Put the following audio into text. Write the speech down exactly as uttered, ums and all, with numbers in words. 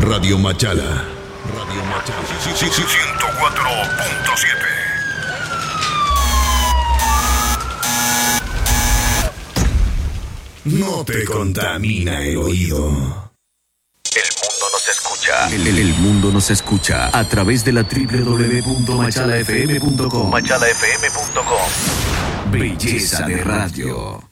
Radio Machala. Radio Machala. ciento cuatro punto siete. No te contamina el oído. El mundo nos escucha. El, el, el mundo nos escucha a través de la doble u doble u doble u punto machala f m punto com. machala f m punto com. Belleza de radio.